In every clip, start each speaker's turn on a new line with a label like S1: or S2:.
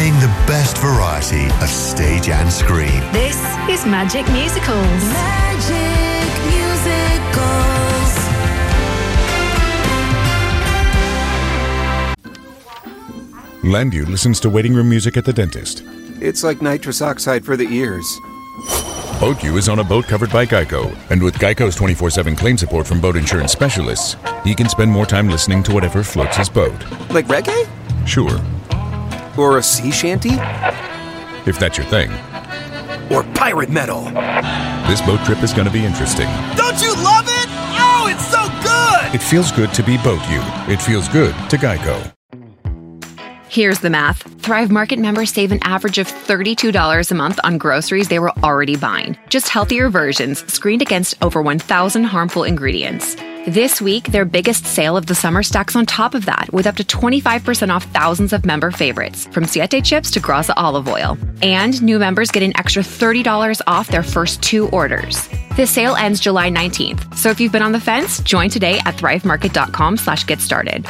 S1: playing the best variety of stage and screen.
S2: This is Magic Musicals.
S3: Magic Musicals.
S4: Landu listens to waiting room music at the dentist.
S5: It's like nitrous oxide for the ears.
S4: BoatU is on a boat covered by Geico, and with Geico's 24/7 claim support from boat insurance specialists, he can spend more time listening to whatever floats his boat.
S5: Like reggae?
S4: Sure.
S5: Or a sea shanty?
S4: If that's your thing.
S5: Or pirate metal?
S4: This boat trip is going to be interesting.
S6: Don't you love it? Oh, it's so good!
S4: It feels good to be BoatU. It feels good to Geico.
S7: Here's the math. Thrive Market members save an average of $32 a month on groceries they were already buying. Just healthier versions, screened against over 1,000 harmful ingredients. This week, their biggest sale of the summer stacks on top of that, with up to 25% off thousands of member favorites, from Siete chips to Graza olive oil. And new members get an extra $30 off their first 2 orders. This sale ends July 19th. So if you've been on the fence, join today at thrivemarket.com/get started.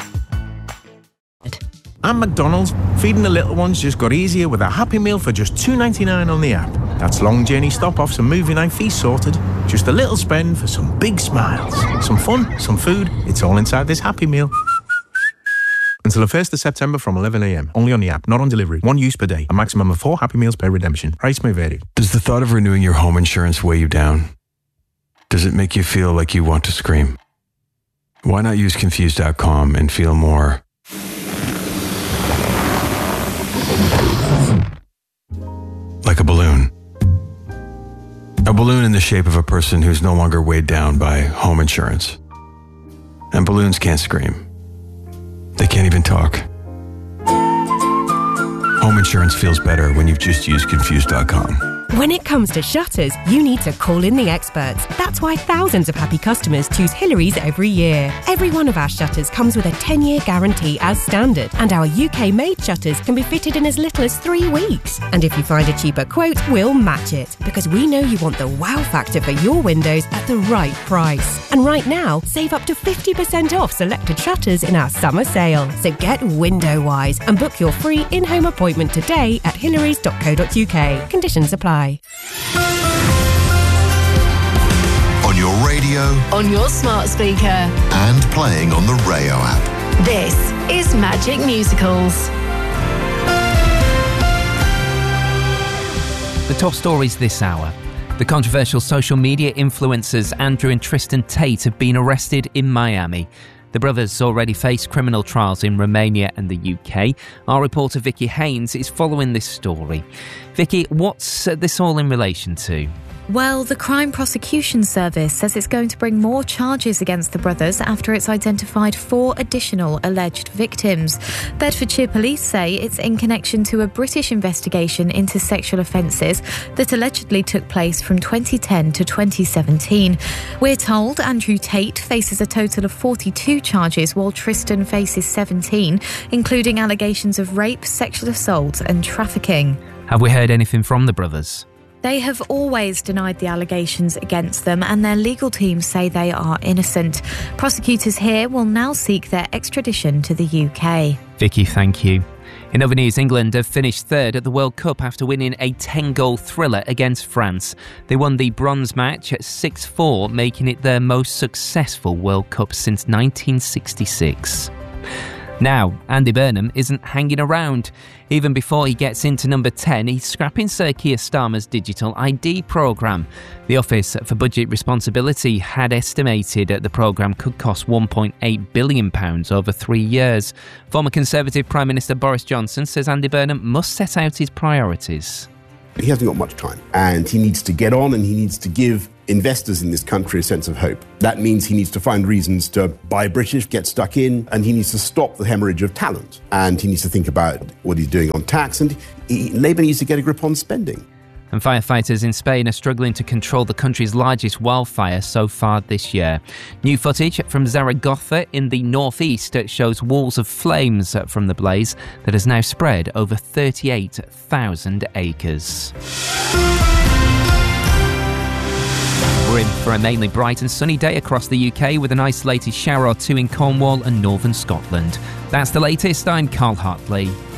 S8: At McDonald's, feeding the little ones just got easier with a Happy Meal for just $2.99 on the app. That's long journey stop-offs and movie night feast sorted. Just a little spend for some big smiles. Some fun, some food. It's all inside this Happy Meal. Until the 1st of September from 11 a.m. Only on the app, not on delivery. 1 use per day. A maximum of 4 Happy Meals per redemption. Price may vary.
S9: Does the thought of renewing your home insurance weigh you down? Does it make you feel like you want to scream? Why not use Confused.com and feel more like a balloon? A balloon in the shape of a person who's no longer weighed down by home insurance. And balloons can't scream. They can't even talk. Home insurance feels better when you've just used Confused.com.
S10: When it comes to shutters, you need to call in the experts. That's why thousands of happy customers choose Hillary's every year. Every one of our shutters comes with a 10-year guarantee as standard, and our UK-made shutters can be fitted in as little as 3 weeks. And if you find a cheaper quote, we'll match it, because we know you want the wow factor for your windows at the right price. And right now, save up to 50% off selected shutters in our summer sale. So get window wise and book your free in-home appointment today at hillarys.co.uk. Conditions apply.
S1: On your radio,
S2: On your smart speaker.
S1: and playing on the Rayo app.
S2: This is Magic Musicals.
S11: The top stories this hour. The controversial social media influencers Andrew and Tristan Tate have been arrested in Miami. The brothers already face criminal trials in Romania and the UK. Our reporter Vicky Haynes is following this story. Vicky, what's this all in relation to?
S12: Well, the Crime Prosecution Service says it's going to bring more charges against the brothers after it's identified 4 additional alleged victims. Bedfordshire police say it's in connection to a British investigation into sexual offences that allegedly took place from 2010 to 2017. We're told Andrew Tate faces a total of 42 charges, while Tristan faces 17, including allegations of rape, sexual assault and trafficking.
S11: Have we heard anything from the brothers?
S12: They have always denied the allegations against them, and their legal team say they are innocent. Prosecutors here will now seek their extradition to the UK.
S11: Vicky, thank you. In other news, England have finished third at the World Cup after winning a 10-goal thriller against France. They won the bronze match at 6-4, making it their most successful World Cup since 1966. Now, Andy Burnham isn't hanging around. Even before he gets into number 10, he's scrapping Sir Keir Starmer's digital ID programme. The Office for Budget Responsibility had estimated the programme could cost £1.8 billion over 3 years. Former Conservative Prime Minister Boris Johnson says Andy Burnham must set out his priorities.
S13: He hasn't got much time, and he needs to get on and he needs to give investors in this country a sense of hope. That means he needs to find reasons to buy British, get stuck in, and he needs to stop the hemorrhage of talent. And he needs to think about what he's doing on tax, and Labour needs to get a grip on spending.
S11: And firefighters in Spain are struggling to control the country's largest wildfire so far this year. New footage from Zaragoza in the northeast shows walls of flames from the blaze that has now spread over 38,000 acres. We're in for a mainly bright and sunny day across the UK with an isolated shower or two in Cornwall and northern Scotland. That's the latest. I'm Carl Hartley.